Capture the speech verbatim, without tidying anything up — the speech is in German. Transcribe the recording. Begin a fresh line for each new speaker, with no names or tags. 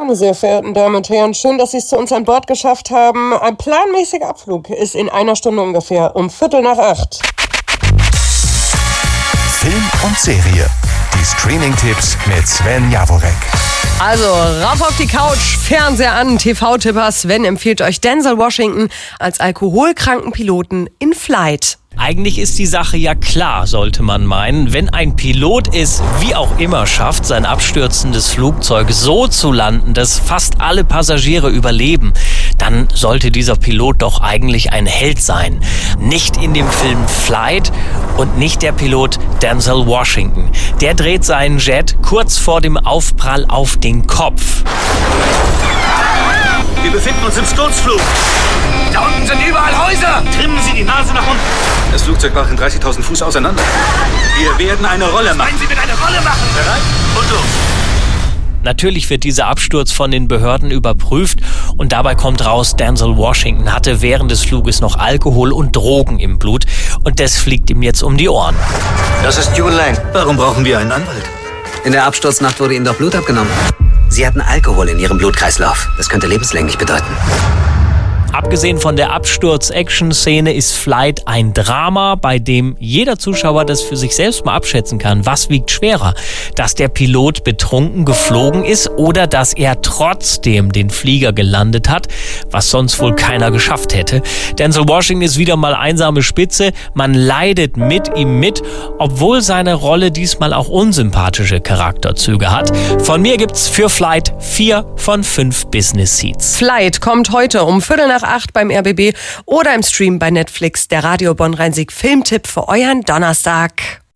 Meine sehr verehrten Damen und Herren, schön, dass Sie es zu uns an Bord geschafft haben. Ein planmäßiger Abflug ist in einer Stunde ungefähr um Viertel nach acht.
Film und Serie. Die Streaming-Tipps mit Sven Jaworek.
Also, rauf auf die Couch, Fernseher an, T V-Tipper. Sven empfiehlt euch Denzel Washington als alkoholkranken Piloten in Flight.
Eigentlich ist die Sache ja klar, sollte man meinen. Wenn ein Pilot es wie auch immer schafft, sein abstürzendes Flugzeug so zu landen, dass fast alle Passagiere überleben, dann sollte dieser Pilot doch eigentlich ein Held sein. Nicht in dem Film Flight und nicht der Pilot Denzel Washington. Der dreht seinen Jet kurz vor dem Aufprall auf den Kopf.
Wir befinden uns im Sturzflug. Da unten sind überall Häuser. Trimmen Sie die Nase nach unten. Das Flugzeug brach in dreißigtausend Fuß auseinander. Wir werden eine Rolle machen. Wollen Sie mit einer Rolle machen? Bereit? Und los.
Natürlich wird dieser Absturz von den Behörden überprüft und dabei kommt raus, Denzel Washington hatte während des Fluges noch Alkohol und Drogen im Blut und das fliegt ihm jetzt um die Ohren.
Das ist June Lang. Warum brauchen wir einen Anwalt?
In der Absturznacht wurde ihm doch Blut abgenommen. Sie hatten Alkohol in ihrem Blutkreislauf. Das könnte lebenslänglich bedeuten.
Abgesehen von der Absturz-Action-Szene ist Flight ein Drama, bei dem jeder Zuschauer das für sich selbst mal abschätzen kann. Was wiegt schwerer? Dass der Pilot betrunken geflogen ist oder dass er trotzdem den Flieger gelandet hat, was sonst wohl keiner geschafft hätte. Denzel Washington ist wieder mal einsame Spitze. Man leidet mit ihm mit, obwohl seine Rolle diesmal auch unsympathische Charakterzüge hat. Von mir gibt's für Flight vier von fünf Business Seats.
Flight kommt heute um Viertel nach acht beim R B B oder im Stream bei Netflix. Der Radio Bonn Rhein-Sieg Filmtipp für euren Donnerstag.